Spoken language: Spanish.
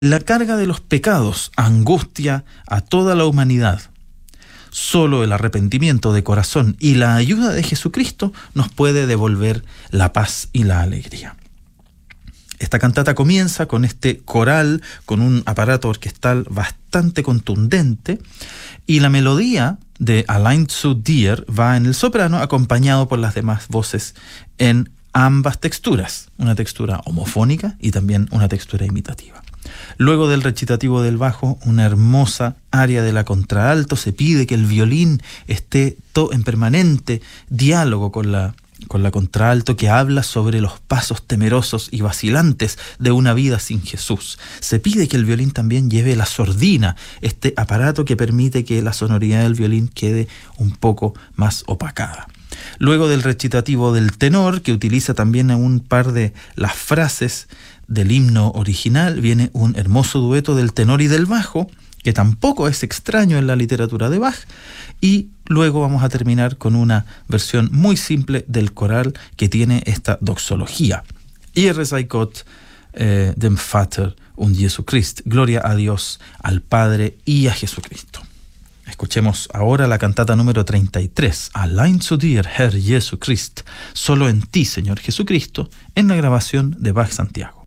La carga de los pecados angustia a toda la humanidad. Solo el arrepentimiento de corazón y la ayuda de Jesucristo nos puede devolver la paz y la alegría. Esta cantata comienza con este coral, con un aparato orquestal bastante contundente, y la melodía de Allein zu dir va en el soprano, acompañado por las demás voces en ambas texturas, una textura homofónica y también una textura imitativa. Luego del recitativo del bajo, una hermosa aria de la contralto. Se pide que el violín esté en permanente diálogo con la contralto, que habla sobre los pasos temerosos y vacilantes de una vida sin Jesús. Se pide que el violín también lleve la sordina, este aparato que permite que la sonoridad del violín quede un poco más opacada. Luego del recitativo del tenor, que utiliza también un par de las frases del himno original, viene un hermoso dueto del tenor y del bajo, que tampoco es extraño en la literatura de Bach, y luego vamos a terminar con una versión muy simple del coral que tiene esta doxología. Ehre sei Gott, dem Vater und Jesu Christ. Gloria a Dios, al Padre y a Jesucristo. Escuchemos ahora la cantata número 33, Allein zu dir, Herr Jesu Christ, solo en ti, Señor Jesucristo, en la grabación de Bach Santiago.